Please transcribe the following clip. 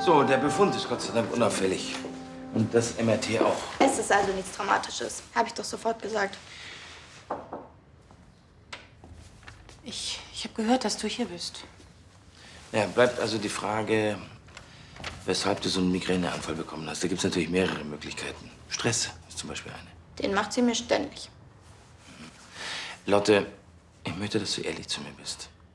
So, der Befund ist Gott sei Dank unauffällig. Und das MRT auch. Es ist also nichts Dramatisches. Habe ich doch sofort gesagt. Ich habe gehört, dass du hier bist. Ja, bleibt also die Frage, weshalb du so einen Migräneanfall bekommen hast. Da gibt es natürlich mehrere Möglichkeiten. Stress ist zum Beispiel eine. Den macht sie mir ständig. Lotte, ich möchte, dass du ehrlich zu mir bist.